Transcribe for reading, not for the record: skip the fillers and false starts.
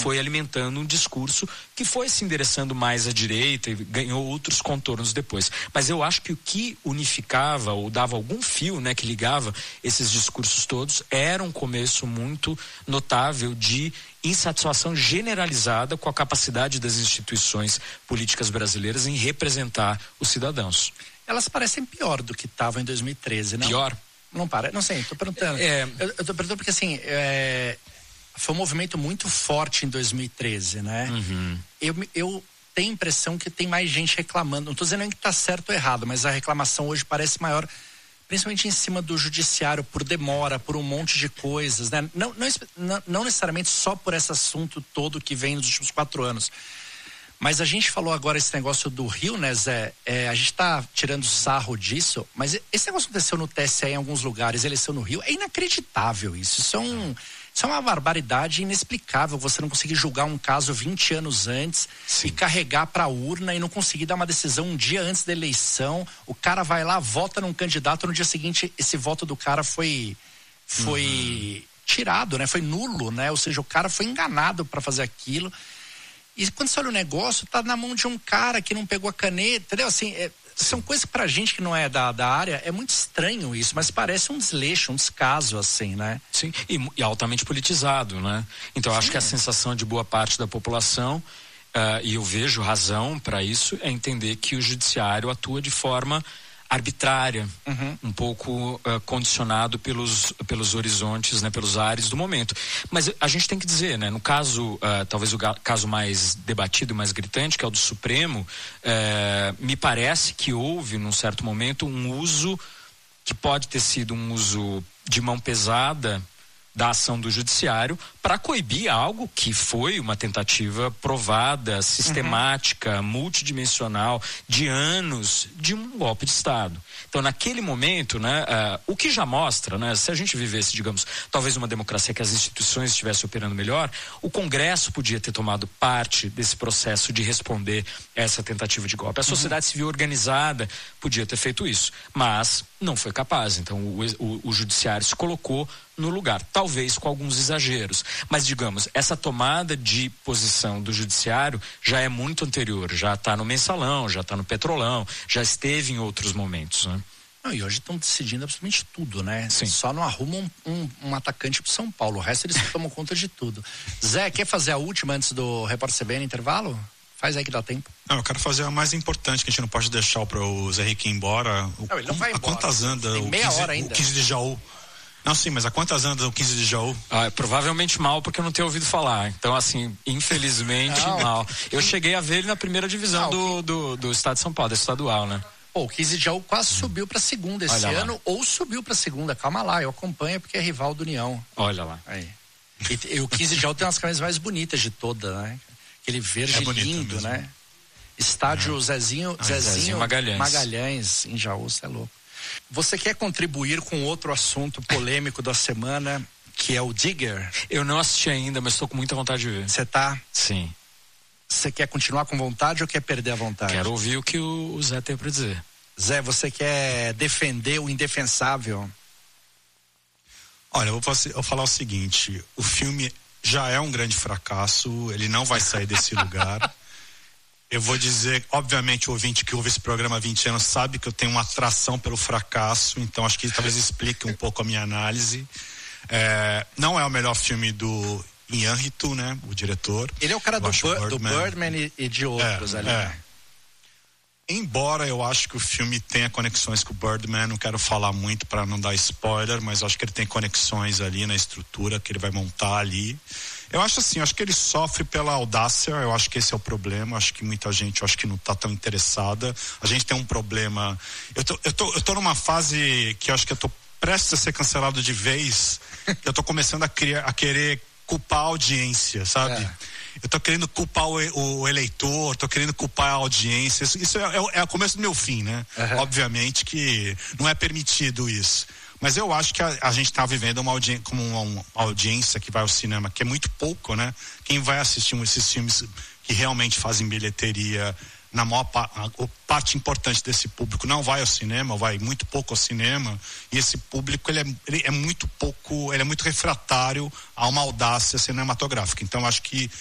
foi alimentando um discurso que foi se endereçando mais à direita e ganhou outros contornos depois. Mas eu acho que o que unificava ou dava algum fio, né, que ligava esses discursos todos, era um começo muito notável de insatisfação generalizada com a capacidade das instituições políticas brasileiras em representar os cidadãos. Elas parecem pior do que estavam em 2013, não? Pior? Não parece? Não sei, estou perguntando. Eu tô perguntando porque assim, foi um movimento muito forte em 2013, né? Uhum. Eu tenho a impressão que tem mais gente reclamando. Não estou dizendo que está certo ou errado, mas a reclamação hoje parece maior, principalmente em cima do judiciário, por demora, por um monte de coisas, né? Não necessariamente só por esse assunto todo que vem nos últimos 4 anos. Mas a gente falou agora esse negócio do Rio, né, Zé? A gente tá tirando sarro disso, mas esse negócio aconteceu no TSE em alguns lugares, eleição no Rio, é inacreditável isso. Isso é uma barbaridade inexplicável, você não conseguir julgar um caso 20 anos antes. Sim. E carregar pra urna e não conseguir dar uma decisão um dia antes da eleição. O cara vai lá, vota num candidato, no dia seguinte esse voto do cara foi tirado, né? Foi nulo, né? Ou seja, o cara foi enganado para fazer aquilo. E quando você olha o negócio, tá na mão de um cara que não pegou a caneta, entendeu? Assim, são coisas que pra gente que não é da área, é muito estranho isso, mas parece um desleixo, um descaso, assim, né? Sim, e altamente politizado, né? Então, eu acho que a sensação de boa parte da população, e eu vejo razão para isso, é entender que o judiciário atua de forma arbitrária, um pouco condicionado pelos horizontes, né, pelos ares do momento. Mas a gente tem que dizer, né, no caso, talvez o caso mais debatido, mais gritante, que é o do Supremo, me parece que houve, num certo momento, um uso que pode ter sido um uso de mão pesada da ação do judiciário para coibir algo que foi uma tentativa provada, sistemática, multidimensional, de anos de um golpe de Estado. Então, naquele momento, né, o que já mostra, né, se a gente vivesse, digamos, talvez uma democracia que as instituições estivessem operando melhor, o Congresso podia ter tomado parte desse processo de responder essa tentativa de golpe. A sociedade civil organizada podia ter feito isso, mas não foi capaz. Então, o judiciário se colocou no lugar, talvez com alguns exageros, mas digamos, essa tomada de posição do judiciário já é muito anterior, já está no Mensalão, já está no Petrolão, já esteve em outros momentos, né? Não, e hoje estão decidindo absolutamente tudo, né? Sim. Só não arrumam um atacante pro São Paulo, o resto eles tomam conta de tudo. Zé, quer fazer a última antes do Repórter CBN intervalo? Faz aí que dá tempo. Não, eu quero fazer a mais importante, que a gente não pode deixar para o Zé Henrique ir embora. Não, ele não vai embora. A quantas anda tem meia hora ainda. O 15 de Jaú? Não, sim, mas a quantas anda o 15 de Jaú? Provavelmente mal, porque eu não tenho ouvido falar. Então, assim, infelizmente, mal. Eu cheguei a ver ele na primeira divisão do estado de São Paulo, estadual, né? O 15 de Jaú quase subiu pra segunda esse ano, ou subiu pra segunda. Calma lá, eu acompanho porque é rival do União. Olha lá. Aí. E o 15 de Jaú tem umas camisas mais bonitas de toda, né? Aquele verde lindo, mesmo, né? Estádio Zezinho Magalhães em Jaú, você é louco. Você quer contribuir com outro assunto polêmico da semana, que é o Digger? Eu não assisti ainda, mas estou com muita vontade de ver. Você tá? Sim. Você quer continuar com vontade ou quer perder a vontade? Quero ouvir o que o Zé tem para dizer. Zé, você quer defender o indefensável? Olha, eu vou falar o seguinte, o filme já é um grande fracasso, ele não vai sair desse lugar. Eu vou dizer, obviamente o ouvinte que ouve esse programa há 20 anos sabe que eu tenho uma atração pelo fracasso, então acho que talvez explique um pouco a minha análise. Não é o melhor filme do Iñárritu, né, o diretor. Ele é o cara do Birdman e de outros ali. Embora eu acho que o filme tenha conexões com o Birdman, não quero falar muito para não dar spoiler, mas acho que ele tem conexões ali na estrutura que ele vai montar ali. Eu acho assim, acho que ele sofre pela audácia, eu acho que esse é o problema, acho que muita gente, acho que não tá tão interessada. A gente tem um problema, eu tô numa fase que eu acho que eu tô prestes a ser cancelado de vez, eu tô começando a querer culpar a audiência, sabe? Eu tô querendo culpar o eleitor, tô querendo culpar a audiência, isso é o começo do meu fim, né? Obviamente que não é permitido isso. Mas eu acho que a gente está vivendo uma audiência que vai ao cinema, que é muito pouco, né? Quem vai assistir esses filmes que realmente fazem bilheteria, na maior parte importante desse público não vai ao cinema, vai muito pouco ao cinema, e esse público ele é muito pouco, ele é muito refratário a uma audácia cinematográfica. Então acho que